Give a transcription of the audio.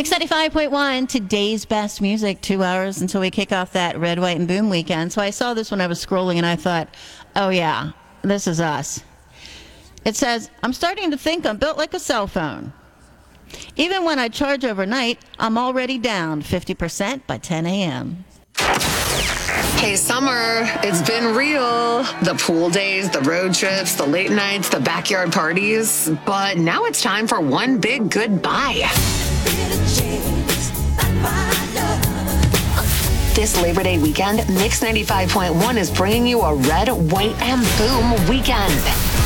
Mix 95.1, today's best music, 2 hours until we kick off that Red, White, and Boom weekend. So I saw this when I was scrolling and I thought, oh yeah, this is us. It says, I'm starting to think I'm built like a cell phone. Even when I charge overnight, I'm already down 50% by 10 a.m. Hey, summer, it's been real. The pool days, the road trips, the late nights, the backyard parties. But now it's time for one big goodbye. This Labor Day weekend, Mix 95.1 is bringing you a Red, White, and Boom weekend.